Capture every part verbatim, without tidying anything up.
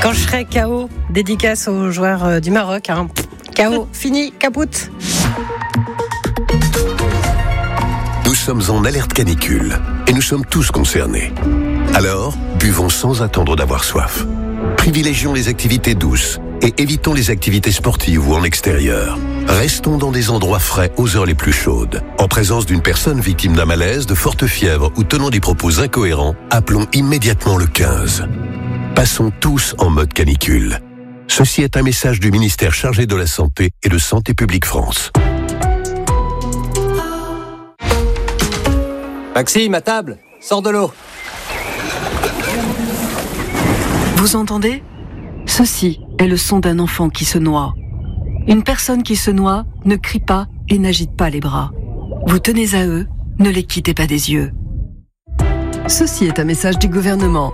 Quand je serai K O, dédicace aux joueurs du Maroc. Hein. K O, fini, capoute. Nous sommes en alerte canicule et nous sommes tous concernés. Alors, buvons sans attendre d'avoir soif. Privilégions les activités douces et évitons les activités sportives ou en extérieur. Restons dans des endroits frais aux heures les plus chaudes. En présence d'une personne victime d'un malaise, de forte fièvre ou tenant des propos incohérents, appelons immédiatement le quinze. Passons tous en mode canicule. Ceci est un message du ministère chargé de la Santé et de Santé publique France. Maxime, à table, sors de l'eau. Vous entendez ? Ceci est le son d'un enfant qui se noie. Une personne qui se noie ne crie pas et n'agite pas les bras. Vous tenez à eux, ne les quittez pas des yeux. Ceci est un message du gouvernement.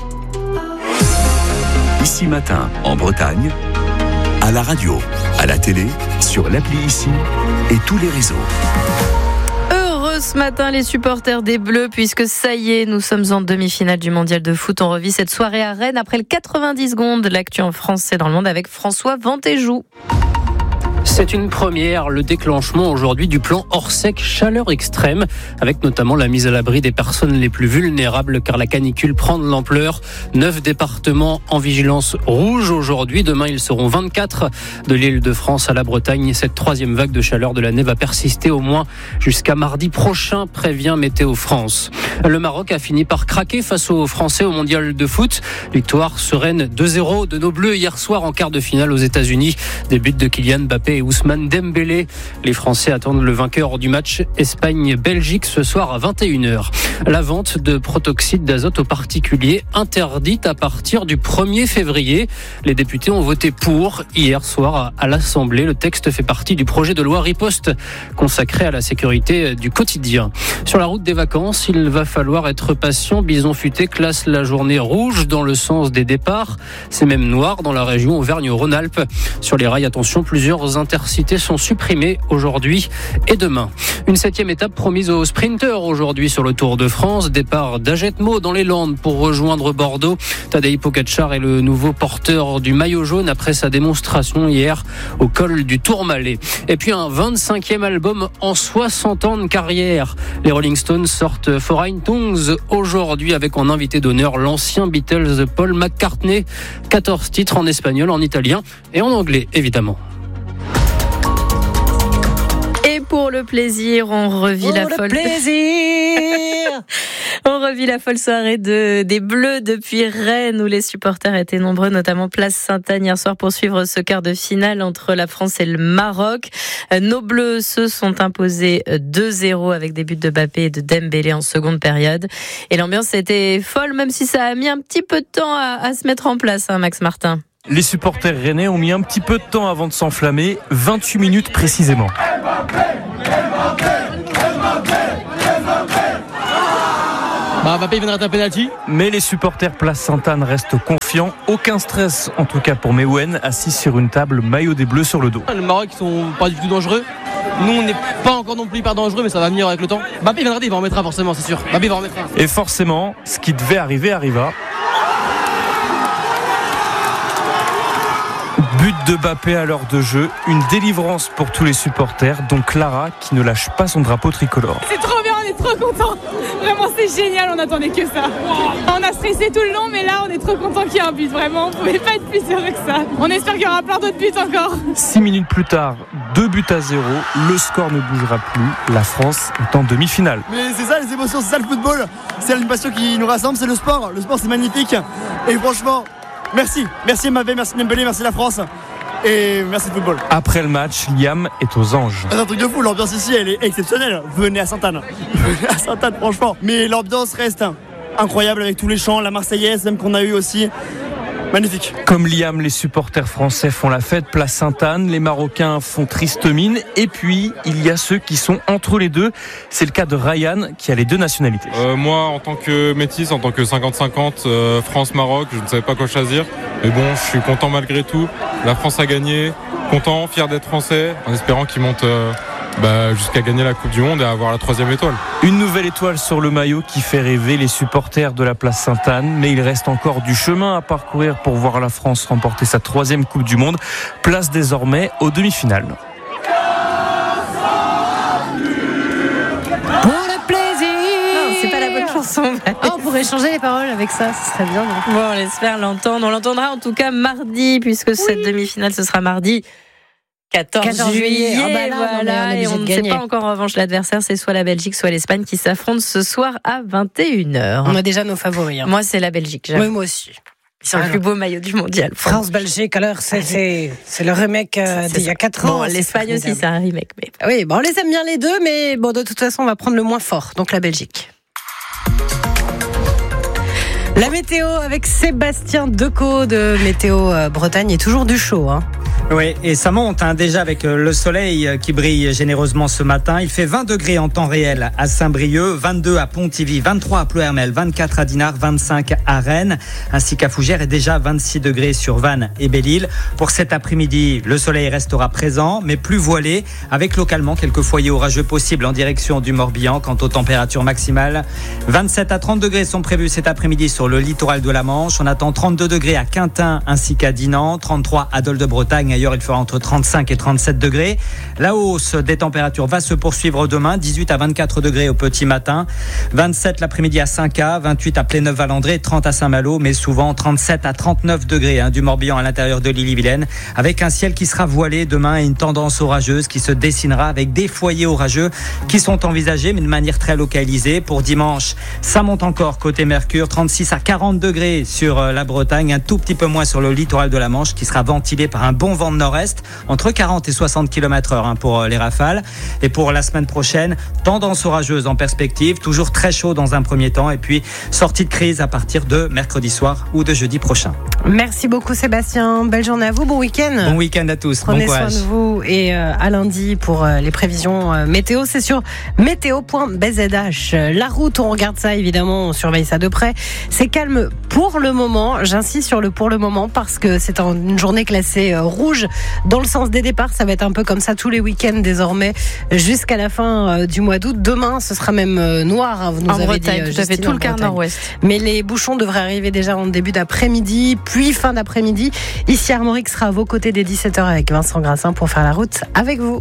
Ici Matin, en Bretagne, à la radio, à la télé, sur l'appli Ici et tous les réseaux. Ce matin, les supporters des Bleus, puisque ça y est, nous sommes en demi-finale du mondial de foot. On revit cette soirée à Rennes après le quatre-vingt-dix secondes. L'actu en France et dans le monde avec François Ventéjou. C'est une première, le déclenchement aujourd'hui du plan Orsec chaleur extrême, avec notamment la mise à l'abri des personnes les plus vulnérables, car la canicule prend de l'ampleur. Neuf départements en vigilance rouge aujourd'hui. Demain, ils seront vingt-quatre de l'île de France à la Bretagne. Cette troisième vague de chaleur de l'année va persister au moins jusqu'à mardi prochain, prévient Météo France. Le Maroc a fini par craquer face aux Français au mondial de foot. Victoire sereine deux zéro de nos Bleus hier soir en quart de finale aux États-Unis. Des buts de Kylian Mbappé et Ousmane Dembélé. Les Français attendent le vainqueur du match Espagne-Belgique ce soir à vingt et une heures. La vente de protoxyde d'azote aux particuliers interdite à partir du premier février. Les députés ont voté pour hier soir à l'Assemblée. Le texte fait partie du projet de loi Riposte consacré à la sécurité du quotidien. Sur la route des vacances, il va falloir être patient. Bison Futé classe la journée rouge dans le sens des départs. C'est même noir dans la région Auvergne-Rhône-Alpes. Sur les rails, attention, plusieurs intercités sont supprimées aujourd'hui et demain. Une septième étape promise aux sprinteurs aujourd'hui sur le Tour de France. Départ d'Ajetmo dans les Landes pour rejoindre Bordeaux. Tadej Pogačar est le nouveau porteur du maillot jaune après sa démonstration hier au col du Tourmalet. Et puis un vingt-cinquième album en soixante ans de carrière. Les Rolling Stones sortent Foreign Tongues aujourd'hui avec en invité d'honneur l'ancien Beatles Paul McCartney. quatorze titres en espagnol, en italien et en anglais évidemment. Et pour le plaisir, on revit pour la le folle. plaisir On revit la folle soirée de, des Bleus depuis Rennes où les supporters étaient nombreux, notamment place Sainte-Anne hier soir pour suivre ce quart de finale entre la France et le Maroc. Nos Bleus se sont imposés deux zéro avec des buts de Mbappé et de Dembélé en seconde période. Et l'ambiance était folle, même si ça a mis un petit peu de temps à, à se mettre en place, hein, Max Martin. Les supporters rennais ont mis un petit peu de temps avant de s'enflammer, vingt-huit minutes précisément. Bah, Mbappé viendra d'un penalty. Mais les supporters place Sainte-Anne restent confiants. Aucun stress, en tout cas pour Meouen, assis sur une table, maillot des Bleus sur le dos. Le Maroc, ils sont pas du tout dangereux. Nous, on n'est pas encore non plus hyper dangereux, mais ça va venir avec le temps. Mbappé viendra, il va en mettre un forcément, c'est sûr. Mbappé va en mettre un. Et forcément, ce qui devait arriver arriva. But de Mbappé à l'heure de jeu, une délivrance pour tous les supporters, dont Clara qui ne lâche pas son drapeau tricolore. C'est trop bien, on est trop contents. Vraiment, c'est génial, on n'attendait que ça. On a stressé tout le long, mais là, on est trop contents qu'il y ait un but. Vraiment, on ne pouvait pas être plus heureux que ça. On espère qu'il y aura plein d'autres buts encore. Six minutes plus tard, deux buts à zéro. Le score ne bougera plus. La France est en demi-finale. Mais c'est ça les émotions, c'est ça le football. C'est une passion qui nous rassemble, c'est le sport. Le sport, c'est magnifique. Et franchement, merci. Merci Mbappé, merci Dembélé, merci la France. Et merci le football. Après le match, Liam est aux anges. C'est un truc de fou, l'ambiance ici elle est exceptionnelle. Venez à Sainte-Anne. Venez à Sainte-Anne, franchement. Mais l'ambiance reste incroyable avec tous les chants, la Marseillaise même qu'on a eu aussi. Magnifique. Comme Liam, les supporters français font la fête, place Sainte-Anne, les Marocains font triste mine, et puis il y a ceux qui sont entre les deux. C'est le cas de Ryan qui a les deux nationalités. Euh, moi, en tant que métis, en tant que cinquante cinquante, euh, France-Maroc, je ne savais pas quoi choisir. Mais bon, je suis content malgré tout. La France a gagné, content, fier d'être français, en espérant qu'ils montent euh, bah, jusqu'à gagner la Coupe du Monde et avoir la troisième étoile. Une nouvelle étoile sur le maillot qui fait rêver les supporters de la place Sainte-Anne, mais il reste encore du chemin à parcourir pour voir la France remporter sa troisième Coupe du Monde. Place désormais aux demi-finales. Oh, on pourrait changer les paroles avec ça, ce serait bien. Donc. Bon, on espère l'entendre. On l'entendra en tout cas mardi, puisque oui. cette demi-finale, ce sera mardi quatorze juillet. Oh bah là, voilà, on est, on est et on ne sait pas encore en revanche l'adversaire, c'est soit la Belgique, soit l'Espagne qui s'affrontent ce soir à vingt et une heures. On a déjà nos favoris. Hein. Moi, c'est la Belgique. J'avoue. Oui, moi aussi. Ils sont le plus beau maillot du mondial. France-Belgique, alors c'est, c'est, c'est le remake euh, d'il y a quatre ans. Bon, l'Espagne aussi, c'est un remake. Mais... Oui, bon, on les aime bien les deux, mais bon, de toute façon, on va prendre le moins fort, donc la Belgique. La météo avec Sébastien Decaux de Météo Bretagne, est toujours du chaud. Hein. Oui, et ça monte hein, déjà avec le soleil qui brille généreusement ce matin. Il fait vingt degrés en temps réel à Saint-Brieuc, vingt-deux à Pontivy, vingt-trois à Ploërmel, vingt-quatre à Dinard, vingt-cinq à Rennes, ainsi qu'à Fougères et déjà vingt-six degrés sur Vannes et Belle-Île. Pour cet après-midi, le soleil restera présent, mais plus voilé, avec localement quelques foyers orageux possibles en direction du Morbihan. Quant aux températures maximales, vingt-sept à trente degrés sont prévus cet après-midi sur le littoral de la Manche. On attend trente-deux degrés à Quintin ainsi qu'à Dinan, trente-trois à Dol de Bretagne. Ailleurs, il fera entre trente-cinq et trente-sept degrés. La hausse des températures va se poursuivre demain. dix-huit à vingt-quatre degrés au petit matin. vingt-sept l'après-midi à Saint-Cas. vingt-huit à Pléneuf-Valandré. trente à Saint-Malo. Mais souvent trente-sept à trente-neuf degrés hein, du Morbihan à l'intérieur de l'Ille-et-Vilaine. Avec un ciel qui sera voilé demain et une tendance orageuse qui se dessinera avec des foyers orageux qui sont envisagés, mais de manière très localisée. Pour dimanche, ça monte encore côté Mercure. trente-six à quarante degrés sur la Bretagne. Un tout petit peu moins sur le littoral de la Manche qui sera ventilé par un bon vent de nord-est, entre quarante et soixante kilomètres heure hein, pour les rafales. Et pour la semaine prochaine, tendance orageuse en perspective, toujours très chaud dans un premier temps, et puis sortie de crise à partir de mercredi soir ou de jeudi prochain. Merci beaucoup Sébastien, belle journée à vous, bon week-end. Bon week-end à tous, prenez bon courage. soin de vous et euh, à lundi pour euh, les prévisions euh, météo, c'est sur météo point b z h. La route, on regarde ça évidemment, on surveille ça de près. C'est calme pour le moment, j'insiste sur le pour le moment parce que c'est une journée classée euh, rouge dans le sens des départs. Ça va être un peu comme ça tous les week-ends désormais jusqu'à la fin euh, du mois d'août. Demain, ce sera même euh, noir. Hein, vous nous en avez Bretagne, dit, tout à fait, tout le quart nord-ouest. Mais les bouchons devraient arriver déjà en début d'après-midi, puis fin d'après-midi. Ici, Armorique sera à vos côtés dès dix-sept heures avec Vincent Grassin pour faire la route avec vous.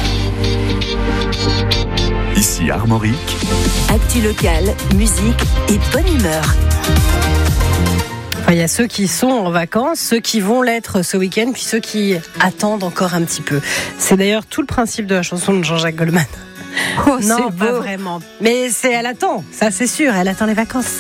Ici Armorique. Actu locale, musique et bonne humeur. Il y a ceux qui sont en vacances, ceux qui vont l'être ce week-end, puis ceux qui attendent encore un petit peu. C'est d'ailleurs tout le principe de la chanson de Jean-Jacques Goldman. Oh, non, c'est pas beau. vraiment. Mais c'est, elle attend, ça c'est sûr, elle attend les vacances.